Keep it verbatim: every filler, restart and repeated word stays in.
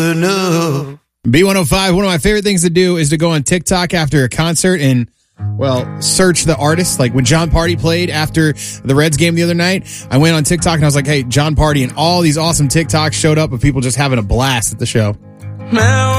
enough. B one oh five, one of my favorite things to do is to go on TikTok after a concert and, well, search the artist. Like when John Party played after the Reds game the other night, I went on TikTok and I was like, hey, John Party, and all these awesome TikToks showed up of people just having a blast at the show. Now